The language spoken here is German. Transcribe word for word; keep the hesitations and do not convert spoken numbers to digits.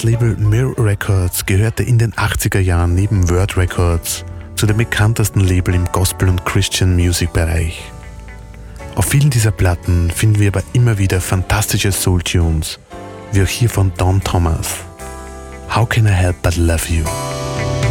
Das Label Mir Records gehörte in den achtziger Jahren neben Word Records zu den bekanntesten Label im Gospel- und Christian Music Bereich. Auf vielen dieser Platten finden wir aber immer wieder fantastische Soul-Tunes, wie auch hier von Don Thomas. How Can I Help But Love You?